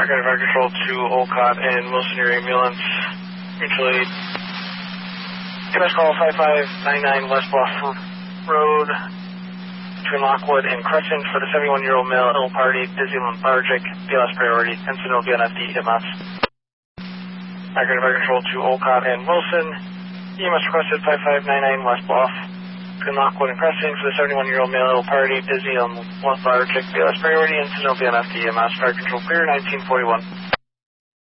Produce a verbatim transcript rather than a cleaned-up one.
Arcade Fire Control to Olcott and Wilson, your ambulance. Mutual aid. U S call five five nine nine West Bluff Road between Lockwood and Crescent for the seventy-one-year-old male, ill party, dizzy, lethargic, B L S priority, incident will be on F D E M S. Arcade Fire Control to Olcott and Wilson. E M S requested five five nine nine West Bluff between Lockwood and Crescent for the seventy-one-year-old male, ill party, dizzy, lethargic, B L S priority, incident will be on F D E M S. Fire Control clear, nineteen forty-one.